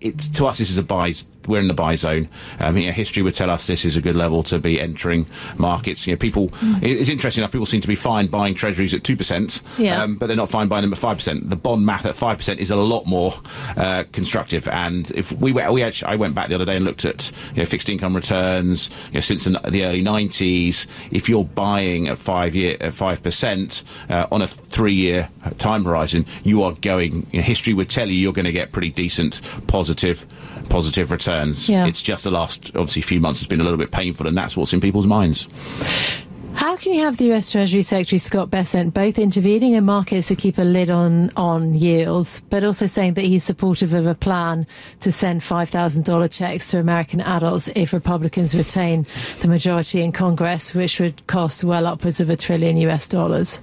to us, this is a buy. We're in the buy zone. History would tell us this is a good level to be entering markets. People. It's interesting enough. People seem to be fine buying treasuries at 2%, but they're not fine buying them at 5%. The bond math at 5% is a lot more constructive. And if I went back the other day and looked at fixed income returns since the early 90s. If you're buying at 5% on a 3-year time horizon, you are going. History would tell you're going to get pretty decent positive returns. It's just the last, obviously, few months has been a little bit painful, and that's what's in people's minds. How can you have the US Treasury Secretary Scott Bessent both intervening in markets to keep a lid on yields, but also saying that he's supportive of a plan to send $5,000 checks to American adults if Republicans retain the majority in Congress, which would cost well upwards of $1 trillion US?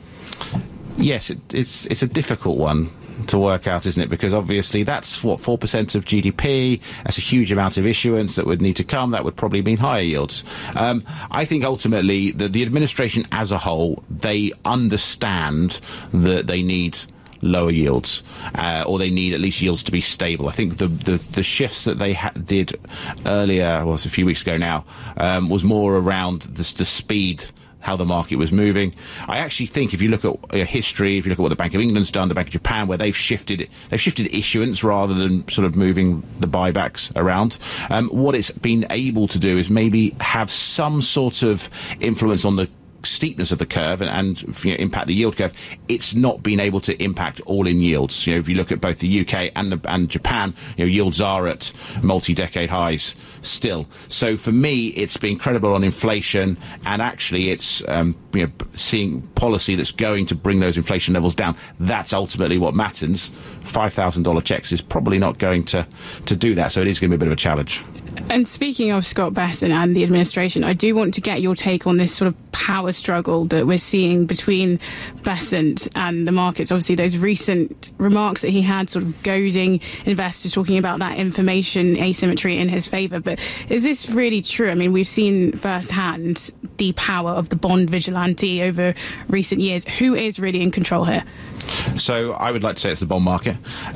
Yes, it's a difficult one to work out, isn't it? Because obviously that's 4% of GDP. That's a huge amount of issuance that would need to come. That would probably mean higher yields. I think ultimately the administration as a whole, they understand that they need lower yields, or they need at least yields to be stable. I think the shifts that they did earlier, well, it's a few weeks ago now, was more around the speed, how the market was moving. I actually think if you look at history, if you look at what the Bank of England's done, the Bank of Japan, where they've shifted issuance rather than sort of moving the buybacks around. What it's been able to do is maybe have some sort of influence on the steepness of the curve and impact the yield curve. It's not been able to impact all-in yields. If you look at both the UK and Japan, yields are at multi-decade highs still. So for me, it's been credible on inflation, and actually it's seeing policy that's going to bring those inflation levels down. That's ultimately what matters. $5,000 checks is probably not going to do that, so it is going to be a bit of a challenge. And speaking of Scott Bessent and the administration, I do want to get your take on this sort of power struggle that we're seeing between Bessent and the markets. Obviously, those recent remarks that he had sort of goading investors, talking about that information asymmetry in his favour. But is this really true? I mean, we've seen firsthand the power of the bond vigilante over recent years. Who is really in control here? So I would like to say it's the bond market.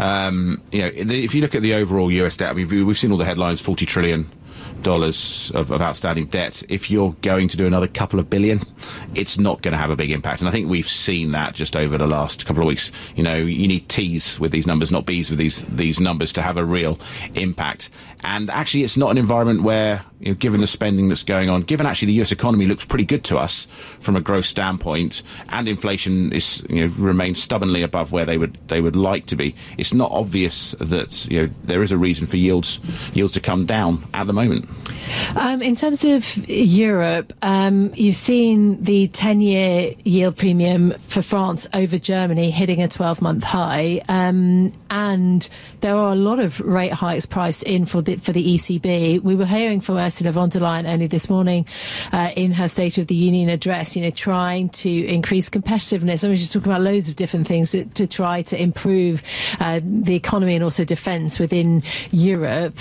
If you look at the overall US debt, I mean, we've seen all the headlines, $40 trillion of outstanding debt. If you're going to do another couple of billion, it's not going to have a big impact. And I think we've seen that just over the last couple of weeks. You need T's with these numbers, not B's with these numbers to have a real impact. And actually, it's not an environment where, given the spending that's going on, given actually the US economy looks pretty good to us from a growth standpoint, and inflation is remains stubbornly above where they would like to be. It's not obvious that there is a reason for yields to come down at the moment. In terms of Europe, you've seen the 10-year yield premium for France over Germany hitting a 12-month high, and there are a lot of rate hikes priced in for the ECB. We were hearing from Ursula von der Leyen only this morning in her State of the Union address, trying to increase competitiveness. I mean, she's talking about loads of different things to try to improve the economy and also defence within Europe.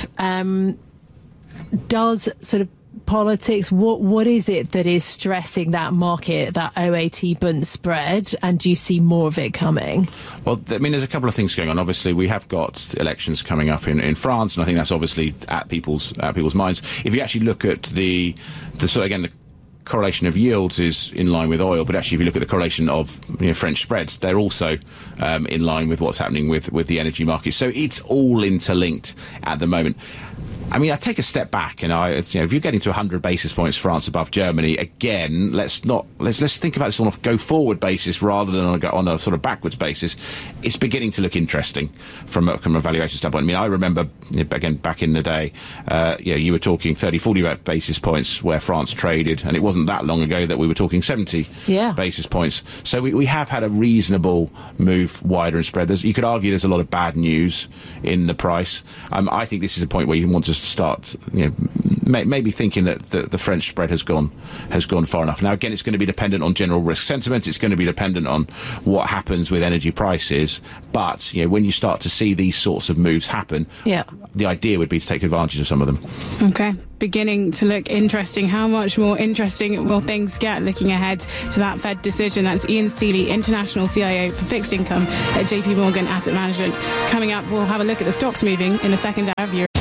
Does sort of politics, what is it that is stressing that market, that OAT Bund spread, and do you see more of it coming? Well, I mean, there's a couple of things going on. Obviously, we have got elections coming up in France, and I think that's obviously at people's minds. If you actually look at the sort of, again, the correlation of yields is in line with oil, but actually if you look at the correlation of French spreads, they're also in line with what's happening with the energy market. So it's all interlinked at the moment. I mean, I take a step back, and if you're getting to 100 basis points France above Germany, again, let's think about this on a go-forward basis rather than on a sort of backwards basis. It's beginning to look interesting from a valuation standpoint. I mean, I remember, again, back in the day, you were talking 30, 40 basis points where France traded, and it wasn't that long ago that we were talking 70 basis points. So we have had a reasonable move wider in spread. You could argue there's a lot of bad news in the price. I think this is a point where you want to start, maybe thinking that the French spread has gone far enough. Now, again, it's going to be dependent on general risk sentiment. It's going to be dependent on what happens with energy prices. But when you start to see these sorts of moves happen, the idea would be to take advantage of some of them. Okay, beginning to look interesting. How much more interesting will things get looking ahead to that Fed decision? That's Ian Stealey, International CIO for Fixed Income at JP Morgan Asset Management. Coming up, we'll have a look at the stocks moving in the second hour of Europe.